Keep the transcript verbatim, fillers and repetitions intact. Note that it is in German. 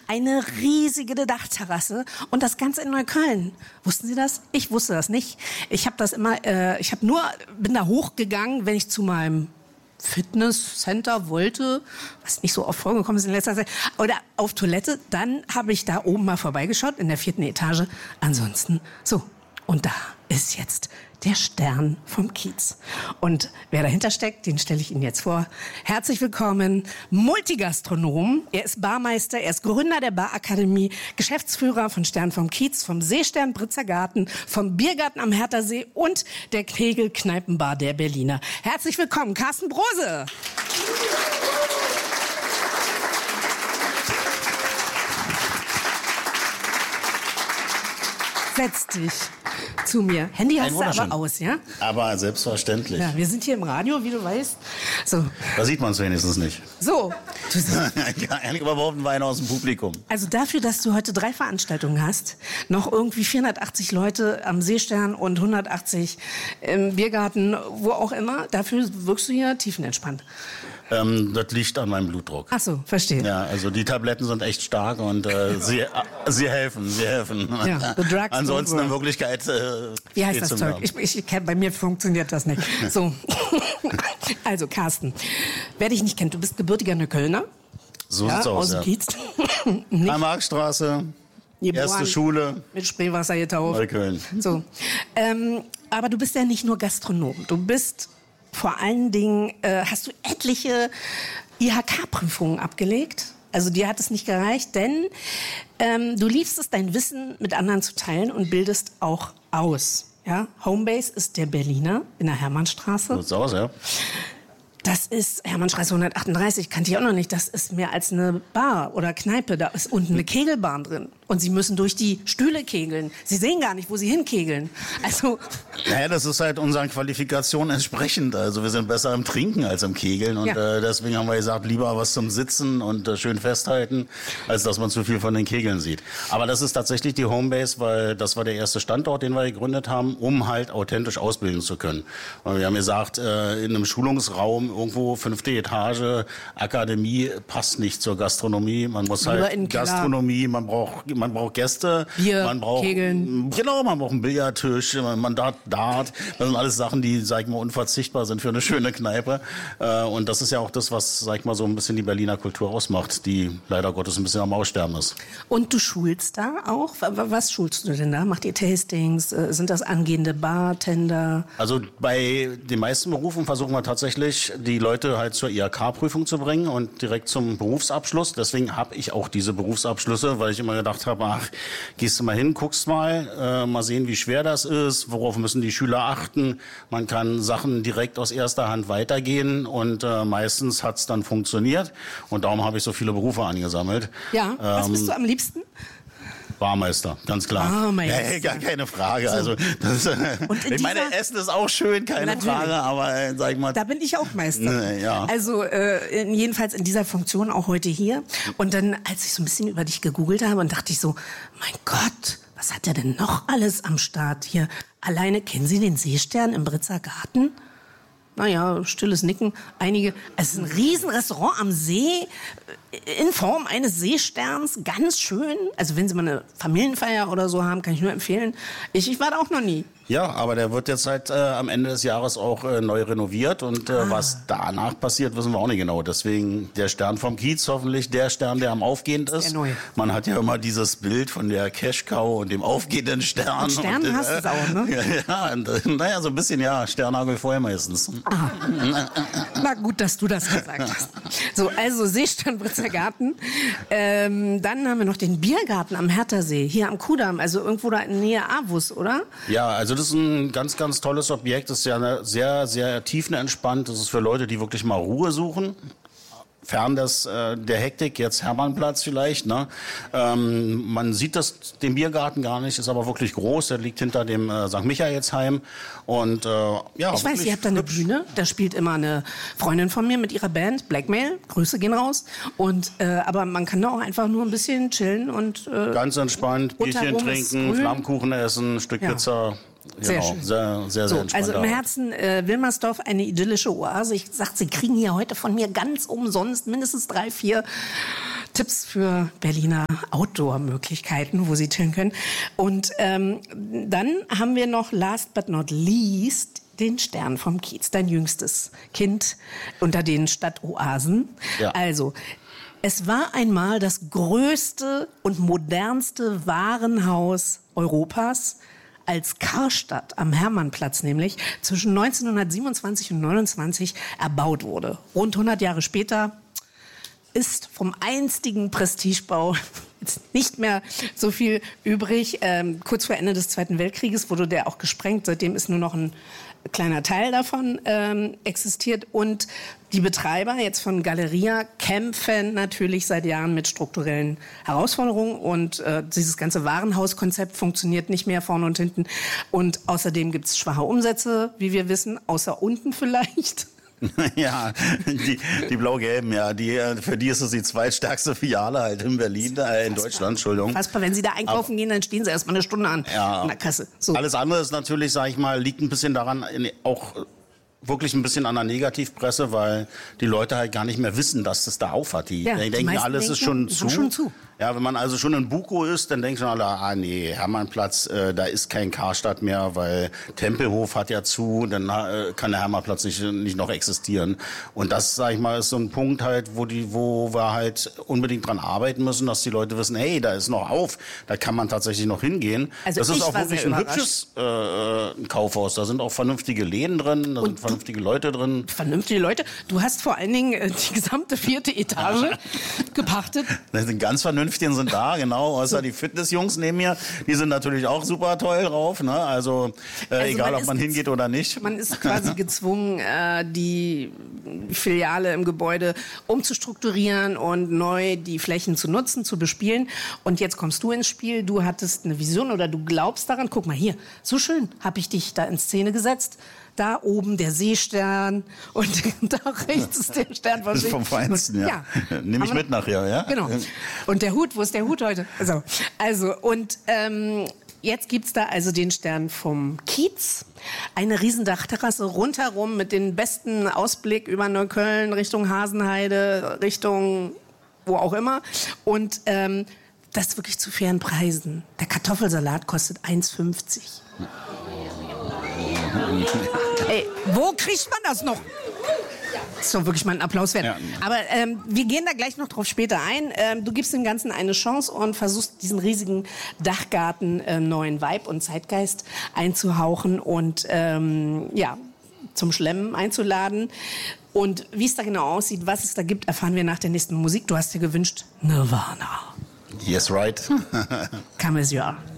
eine riesige Dachterrasse und das Ganze in Neukölln. Wussten Sie das? Ich wusste das nicht. Ich habe das immer, äh, ich habe nur, bin da hochgegangen, wenn ich zu meinem Fitnesscenter wollte, was nicht so oft vorgekommen ist in letzter Zeit, oder auf Toilette, dann habe ich da oben mal vorbeigeschaut, in der vierten Etage. Ansonsten, so, und da ist jetzt der Stern vom Kiez. Und wer dahinter steckt, den stelle ich Ihnen jetzt vor. Herzlich willkommen, Multigastronom. Er ist Barmeister, er ist Gründer der Barakademie, Geschäftsführer von Stern vom Kiez, vom Seestern Britzer Garten, vom Biergarten am Herthasee und der Kegel-Kneipenbar der Berliner. Herzlich willkommen, Carsten Brose. Setz dich zu mir. Handy hast du aber aus, ja? Aber selbstverständlich. Ja, wir sind hier im Radio, wie du weißt. So. Da sieht man es wenigstens nicht. So. Ehrlich überhaupt Wein aus dem Publikum. Also dafür, dass du heute drei Veranstaltungen hast, noch irgendwie vierhundertachtzig Leute am Seestern und hundertachtzig im Biergarten, wo auch immer, dafür wirkst du hier tiefenentspannt. Ähm, das liegt an meinem Blutdruck. Ach so, verstehe. Ja, also die Tabletten sind echt stark und äh, sie, äh, sie helfen, sie helfen. Ja, the drugs ansonsten in Wirklichkeit äh, wie heißt das Zeug? Ich, ich, ich, bei mir funktioniert das nicht. So, also Carsten, wer dich nicht kennt, du bist gebürtiger Neuköllner. So ja, sieht's aus, aus dem ja. Kiez. Karl-Marx-Straße, erste Schule. Mit Spreewasser getauft. Neukölln. So, ähm, aber du bist ja nicht nur Gastronom. Du bist vor allen Dingen, äh, hast du etliche I H K-Prüfungen abgelegt. Also dir hat es nicht gereicht, denn ähm, du liebst es, dein Wissen mit anderen zu teilen und bildest auch aus. Ja? Homebase ist der Berliner in der Hermannstraße. So sieht's aus, ja. Das ist Hermannstraße hundertachtunddreißig, kannte ich auch noch nicht. Das ist mehr als eine Bar oder Kneipe. Da ist unten eine Kegelbahn drin. Und sie müssen durch die Stühle kegeln. Sie sehen gar nicht, wo sie hinkegeln. Also naja, das ist halt unseren Qualifikationen entsprechend. Also wir sind besser im Trinken als im Kegeln. Und ja. äh, deswegen haben wir gesagt, lieber was zum Sitzen und äh, schön festhalten, als dass man zu viel von den Kegeln sieht. Aber das ist tatsächlich die Homebase, weil das war der erste Standort, den wir gegründet haben, um halt authentisch ausbilden zu können. Und wir haben gesagt, äh, in einem Schulungsraum irgendwo fünfte Etage, Akademie passt nicht zur Gastronomie. Man muss halt Gastronomie, man braucht, man braucht Gäste, Bier, man braucht Kegeln. Genau, man braucht einen Billardtisch, man Dart, Dart. Das sind alles Sachen, die, sag ich mal, unverzichtbar sind für eine schöne Kneipe. Und das ist ja auch das, was, sag ich mal, so ein bisschen die Berliner Kultur ausmacht, die leider Gottes ein bisschen am Aussterben ist. Und du schulst da auch? Was schulst du denn da? Macht ihr Tastings? Sind das angehende Bartender? Also bei den meisten Berufen versuchen wir tatsächlich, die Leute halt zur I H K-Prüfung zu bringen und direkt zum Berufsabschluss. Deswegen habe ich auch diese Berufsabschlüsse, weil ich immer gedacht habe, ach, gehst du mal hin, guckst mal, äh, mal sehen, wie schwer das ist, worauf müssen die Schüler achten. Man kann Sachen direkt aus erster Hand weitergehen und äh, meistens hat's dann funktioniert. Und darum habe ich so viele Berufe angesammelt. Ja, was ähm, bist du am liebsten? Barmeister, ganz klar. Barmeister. Ja, gar keine Frage. So. Also, das, und ich meine, Essen ist auch schön, keine Natürlich. Frage, aber äh, sag ich mal. Da bin ich auch Meister. Ne, ja. Also äh, in, jedenfalls in dieser Funktion auch heute hier. Und dann, als ich so ein bisschen über dich gegoogelt habe, und dachte ich so, mein Gott, was hat der denn noch alles am Start hier? Alleine, kennen Sie den Seestern im Britzer Garten? Naja, stilles Nicken. Einige. Es ist ein Riesenrestaurant am See in Form eines Seesterns. Ganz schön. Also wenn Sie mal eine Familienfeier oder so haben, kann ich nur empfehlen. Ich, ich war da auch noch nie. Ja, aber der wird jetzt halt äh, am Ende des Jahres auch äh, neu renoviert. Und äh, ah. was danach passiert, wissen wir auch nicht genau. Deswegen der Stern vom Kiez, hoffentlich der Stern, der am Aufgehend ist. Der neue. Man hat ja immer dieses Bild von der Cash-Cow und dem aufgehenden Stern. Und Stern und, hast du äh, es auch, ne? Ja, ja und, äh, naja, so ein bisschen, ja. Sternhagel vorher meistens. Ah. Na gut, dass du das gesagt hast. So, also Seestern Britzer Garten. Ähm, dann haben wir noch den Biergarten am Herthasee, hier am Kudamm, also irgendwo da in Nähe Avus, oder? Ja, also das ist ein ganz, ganz tolles Objekt. Das ist ja sehr, sehr tiefenentspannt. Das ist für Leute, die wirklich mal Ruhe suchen. Fern des, äh, der Hektik, jetzt Hermannplatz vielleicht. Ne? Ähm, man sieht das, den Biergarten gar nicht, ist aber wirklich groß. Der liegt hinter dem äh, Sankt Michaelsheim. Und, äh, ja, ich weiß, ihr habt da eine Bühne, da spielt immer eine Freundin von mir mit ihrer Band, Blackmail, Grüße gehen raus. Und, äh, aber man kann da auch einfach nur ein bisschen chillen und äh, ganz entspannt, Bierchen trinken, Flammkuchen essen, ein Stück ja. Pizza. Sehr genau, schön. Sehr, sehr, so, sehr entspannt. Also im Herzen äh, Wilmersdorf eine idyllische Oase. Ich sag, Sie kriegen hier heute von mir ganz umsonst mindestens drei, vier Tipps für Berliner Outdoor-Möglichkeiten, wo Sie chillen können. Und ähm, dann haben wir noch, last but not least, den Stern vom Kiez, dein jüngstes Kind unter den Stadtoasen. Ja. Also, es war einmal das größte und modernste Warenhaus Europas, als Karstadt am Hermannplatz nämlich zwischen neunzehnhundertsiebenundzwanzig und neunundzwanzig erbaut wurde. Rund hundert Jahre später ist vom einstigen Prestigebau jetzt nicht mehr so viel übrig. Ähm, kurz vor Ende des Zweiten Weltkrieges wurde der auch gesprengt. Seitdem ist nur noch ein kleiner Teil davon ähm, existiert. Und die Betreiber jetzt von Galeria kämpfen natürlich seit Jahren mit strukturellen Herausforderungen. Und äh, dieses ganze Warenhauskonzept funktioniert nicht mehr vorne und hinten. Und außerdem gibt es schwache Umsätze, wie wir wissen, außer unten vielleicht. Ja, die, die blau-gelben, ja, die, für die ist es die zweitstärkste Filiale halt in Berlin, äh, in Deutschland, Entschuldigung. Fassbar, wenn Sie da einkaufen Aber, gehen, dann stehen Sie erst mal eine Stunde an, ja, an der Kasse. So. Alles andere ist natürlich, sag ich mal, liegt ein bisschen daran, in, auch wirklich ein bisschen an der Negativpresse, weil die Leute halt gar nicht mehr wissen, dass das da auf hat. Die, ja, die denken, alles denken, ist schon zu. schon zu. Ja, wenn man also schon in Buko ist, dann denken schon alle, ah nee, Hermannplatz, äh, da ist kein Karstadt mehr, weil Tempelhof hat ja zu, dann äh, kann der Hermannplatz nicht, nicht noch existieren. Und das, sag ich mal, ist so ein Punkt halt, wo die, wo wir halt unbedingt dran arbeiten müssen, dass die Leute wissen, hey, da ist noch auf, da kann man tatsächlich noch hingehen. Also das ist auch wirklich ein hübsches äh, ein Kaufhaus. Da sind auch vernünftige Läden drin, da sind vernünftige Leute drin. Vernünftige Leute? Du hast vor allen Dingen äh, die gesamte vierte Etage gepachtet. Das sind ganz vernünftige sind da, genau, außer die Fitnessjungs neben mir, die sind natürlich auch super toll drauf, ne? Also, äh, also egal, ob man hingeht oder nicht. Man ist quasi gezwungen, äh, die Filiale im Gebäude umzustrukturieren und neu die Flächen zu nutzen, zu bespielen. Und jetzt kommst du ins Spiel, du hattest eine Vision oder du glaubst daran, guck mal hier, so schön habe ich dich da in Szene gesetzt. Da oben der Seestern und da rechts ist der Stern von vom Feinsten, ja. ja. Nehme ich mit nachher, ja. Genau. Und der Hut, wo ist der Hut heute? Also, also und ähm, jetzt gibt's da also den Stern vom Kiez. Eine Riesendachterrasse rundherum mit dem besten Ausblick über Neukölln, Richtung Hasenheide, Richtung wo auch immer. Und ähm, das wirklich zu fairen Preisen. Der Kartoffelsalat kostet eins fünfzig. Ey, wo kriegt man das noch? Das ist doch wirklich mal ein Applaus wert. Ja. Aber ähm, wir gehen da gleich noch drauf später ein. Ähm, du gibst dem Ganzen eine Chance und versuchst diesen riesigen Dachgarten äh, neuen Vibe und Zeitgeist einzuhauchen und ähm, ja, zum Schlemmen einzuladen. Und wie es da genau aussieht, was es da gibt, erfahren wir nach der nächsten Musik. Du hast dir gewünscht Nirvana. Yes, right. Come as you are.